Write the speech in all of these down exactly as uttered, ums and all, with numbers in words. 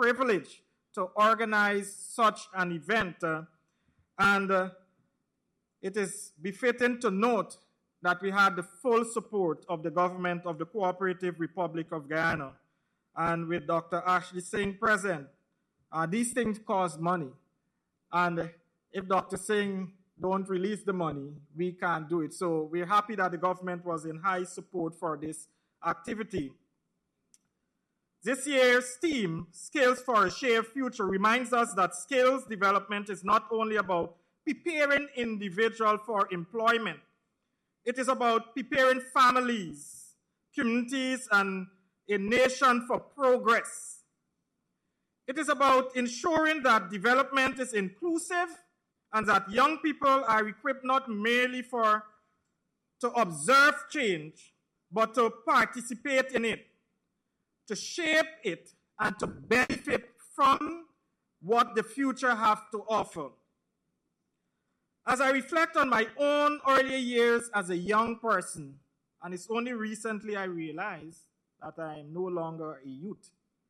privilege to organize such an event. Uh, and uh, it is befitting to note that we had the full support of the government of the Cooperative Republic of Guyana. And with Doctor Ashley Singh present, uh, these things cost money. And if Doctor Singh don't release the money, we can't do it. So we're happy that the government was in high support for this activity. This year's theme, Skills for a Shared Future, reminds us that skills development is not only about preparing individuals for employment. It is about preparing families, communities, and a nation for progress. It is about ensuring that development is inclusive and that young people are equipped not merely for to observe change, but to participate in it, to shape it, and to benefit from what the future has to offer. As I reflect on my own earlier years as a young person, and it's only recently I realized that I am no longer a youth,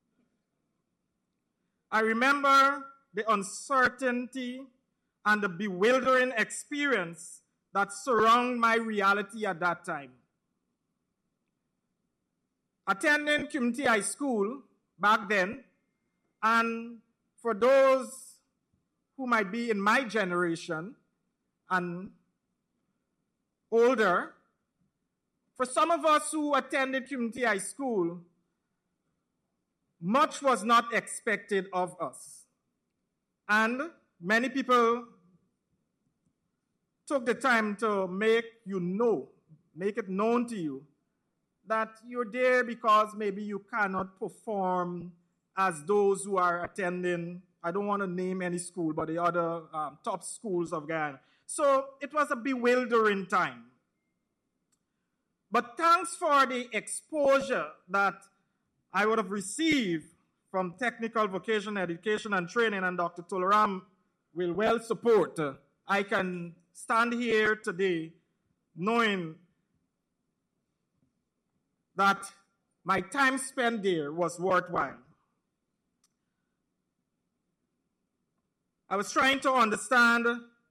I remember the uncertainty and the bewildering experience that surround my reality at that time. Attending community high school back then, and for those who might be in my generation and older, for some of us who attended community high school, much was not expected of us. And many people took the time to make you know, make it known to you that you're there because maybe you cannot perform as those who are attending, I don't want to name any school, but the other um, top schools of Guyana. So it was a bewildering time. But thanks for the exposure that I would have received from technical vocational education and training, and Doctor Tolaram will well support, uh, I can stand here today knowing that my time spent there was worthwhile. I was trying to understand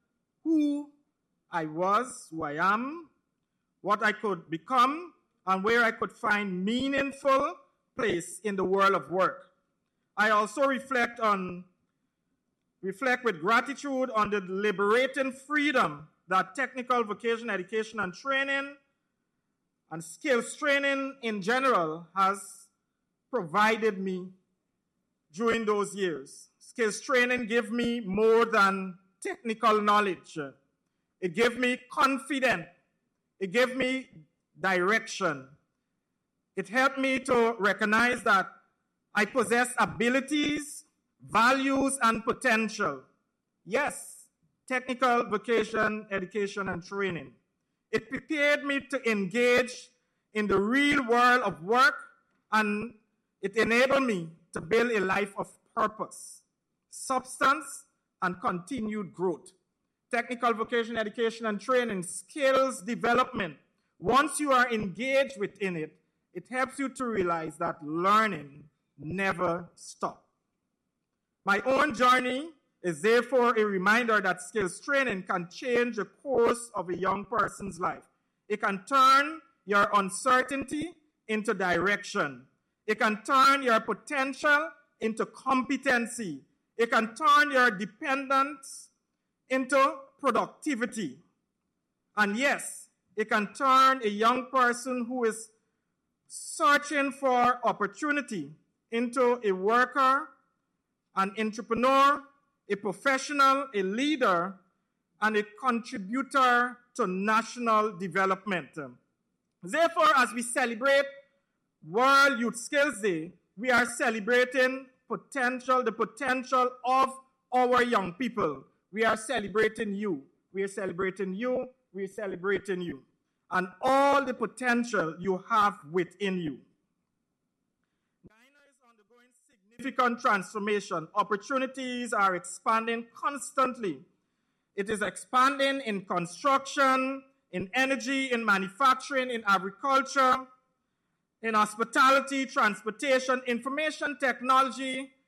who I was, who I am, what I could become, and where I could find meaningful place in the world of work. I also reflect on, reflect with gratitude on the liberating freedom that technical vocational education and training and skills training in general has provided me during those years. Skills training gave me more than technical knowledge. It gave me confidence. It gave me direction. It helped me to recognize that I possess abilities, values, and potential. Yes, technical vocation, education, and training. It prepared me to engage in the real world of work, and it enabled me to build a life of purpose, substance, and continued growth. Technical vocation, education, and training, skills development. Once you are engaged within it, it helps you to realize that learning never stops. My own journey is therefore a reminder that skills training can change the course of a young person's life. It can turn your uncertainty into direction. It can turn your potential into competency. It can turn your dependence into productivity. And yes, it can turn a young person who is searching for opportunity into a worker, an entrepreneur, a professional, a leader, and a contributor to national development. Therefore, as we celebrate World Youth Skills Day, we are celebrating potential, the potential of our young people. We are celebrating you. We are celebrating you. We are celebrating you. And all the potential you have within you. Guyana is undergoing significant transformation. Opportunities are expanding constantly. It is expanding in construction, in energy, in manufacturing, in agriculture, in hospitality, transportation, information technology,